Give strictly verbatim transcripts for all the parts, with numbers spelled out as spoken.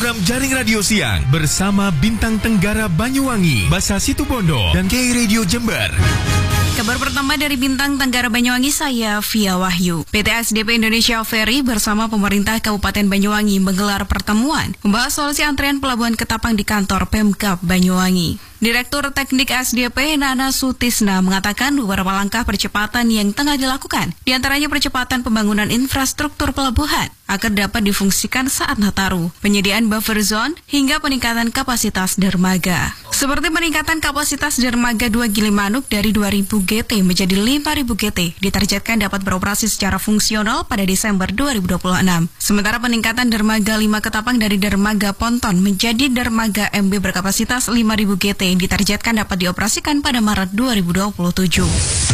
program Jaring Radio Siang bersama Bintang Tenggara Banyuwangi, Basa Situbondo, dan K Radio Jember. Kabar pertama dari Bintang Tenggara Banyuwangi, saya Via Wahyu. P T S D P Indonesia Ferry bersama pemerintah Kabupaten Banyuwangi menggelar pertemuan membahas solusi antrean pelabuhan Ketapang di kantor Pemkab Banyuwangi. Direktur Teknik S D P Nana Sutisna mengatakan beberapa langkah percepatan yang tengah dilakukan, diantaranya percepatan pembangunan infrastruktur pelabuhan agar dapat difungsikan saat Nataru, penyediaan buffer zone, hingga peningkatan kapasitas dermaga. Seperti peningkatan kapasitas dermaga dua Gilimanuk dari dua ribu G T menjadi lima ribu G T, ditargetkan dapat beroperasi secara fungsional pada Desember dua ribu dua puluh enam. Sementara peningkatan dermaga lima Ketapang dari dermaga Ponton menjadi dermaga M B berkapasitas lima ribu G T yang ditargetkan dapat dioperasikan pada Maret dua ribu dua puluh tujuh.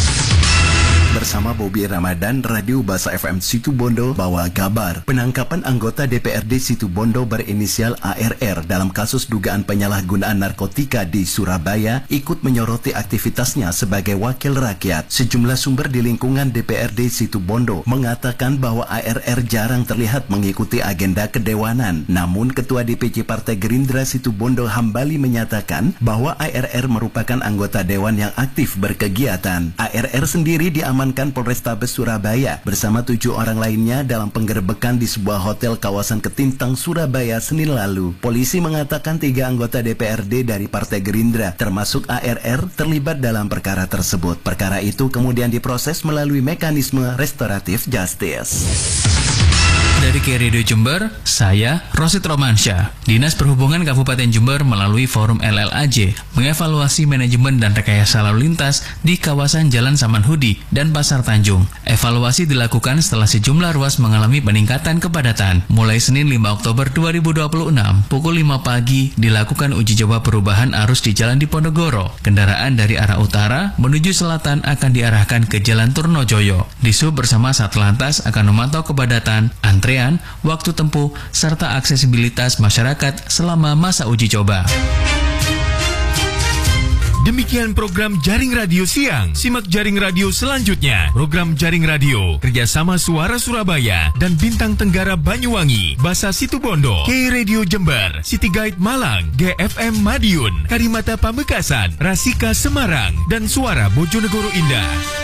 Bersama Bobby Ramadan, Radio Basa F M Situbondo bawa kabar penangkapan anggota D P R D Situbondo berinisial A R R dalam kasus dugaan penyalahgunaan narkotika di Surabaya ikut menyoroti aktivitasnya sebagai wakil rakyat. Sejumlah sumber di lingkungan D P R D Situbondo mengatakan bahwa A R R jarang terlihat mengikuti agenda kedewanan. Namun Ketua D P C Partai Gerindra Situbondo Hambali menyatakan bahwa A R R merupakan anggota dewan yang aktif berkegiatan. A R R sendiri diamankan Polrestabes Surabaya bersama tujuh orang lainnya dalam penggerebekan di sebuah hotel kawasan Ketintang, Surabaya, Senin lalu. Polisi mengatakan tiga anggota D P R D dari Partai Gerindra, termasuk A R R, terlibat dalam perkara tersebut. Perkara itu kemudian diproses melalui mekanisme restoratif justice. Dari K Radio Jember, saya Rosid Romansyah. Dinas Perhubungan Kabupaten Jember melalui Forum L L A J mengevaluasi manajemen dan rekayasa lalu lintas di kawasan Jalan Samanhudi dan Pasar Tanjung. Evaluasi dilakukan setelah sejumlah ruas mengalami peningkatan kepadatan. Mulai Senin lima Oktober dua ribu dua puluh enam, pukul lima pagi dilakukan uji coba perubahan arus di Jalan Diponegoro. Kendaraan dari arah utara menuju selatan akan diarahkan ke Jalan Turnojoyo. Disub bersama Satlantas akan memantau kepadatan, antrean, waktu tempuh, serta aksesibilitas masyarakat selama masa uji coba. Demikian program Jaring Radio Siang. Simak Jaring Radio selanjutnya. Program Jaring Radio kerjasama Suara Surabaya dan Bintang Tenggara Banyuwangi, Basa Situbondo, K Radio Jember, City Guide Malang, G F M Madiun, Karimata Pamekasan, Rasika Semarang, dan Suara Bojonegoro Indah.